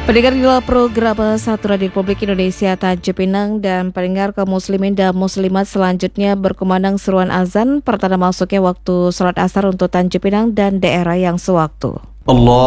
Pendengar di program Satu Radio Republik Indonesia Tanjung Pinang dan pendengar kaum muslimin dan muslimat selanjutnya berkumandang seruan azan pertanda masuknya waktu sholat asar untuk Tanjung Pinang dan daerah yang sewaktu. Allah